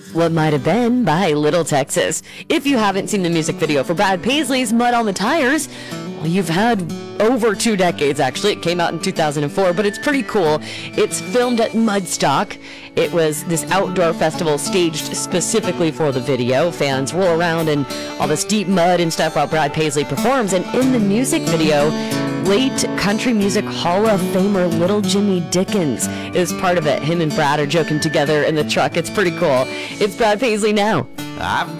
What Might Have Been by Little Texas. If you haven't seen the music video for Brad Paisley's Mud on the Tires, well, you've had over 2 decades, actually. It came out in 2004, but it's pretty cool. It's filmed at Mudstock. It was this outdoor festival staged specifically for the video. Fans roll around in all this deep mud and stuff while Brad Paisley performs. And in the music video, late country music Hall of Famer Little Jimmy Dickens is part of it. Him and Brad are joking together in the truck. It's pretty cool. It's Brad Paisley now. I've